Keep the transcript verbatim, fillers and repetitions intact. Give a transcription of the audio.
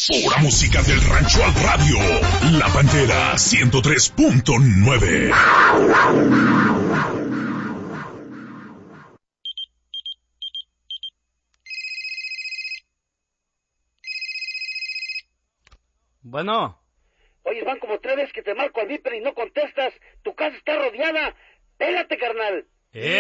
Pura música del rancho al radio. La Pantera ciento tres punto nueve. Bueno. Oye, van como tres veces que te marco al Viper y no contestas. Tu casa está rodeada. Pégate, carnal. ¡Eh!